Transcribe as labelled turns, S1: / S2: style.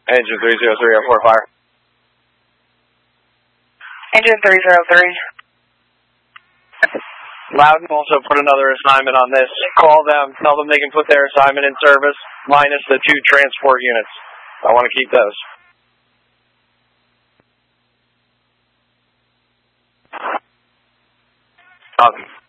S1: Engine 303, report fire.
S2: Engine 303.
S1: Loudon also put another assignment on this. Call them, tell them they can put their assignment in service, minus the 2 transport units. I want to keep those. Copy.